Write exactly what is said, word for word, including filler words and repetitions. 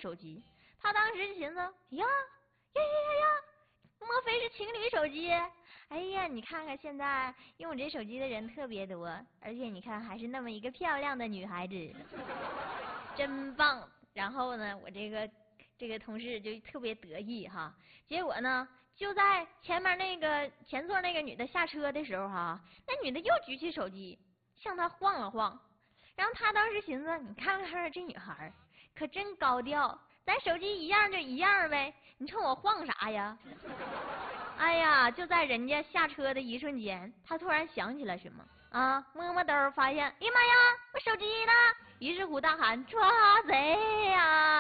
手机。他当时寻思，呀呀呀呀呀，莫非是情侣手机？哎呀，你看看现在用我这手机的人特别多，而且你看还是那么一个漂亮的女孩子，真棒。然后呢，我这个这个同事就特别得意哈。结果呢，就在前面那个前座那个女的下车的时候哈，那女的又举起手机向他晃了晃。然后他当时寻思，你看看这女孩可真高调，咱手机一样就一样呗，你冲我晃啥呀？哎呀，就在人家下车的一瞬间，他突然想起了什么啊，摸摸兜发现，哎呀妈呀，我手机呢？于是乎大喊抓贼呀！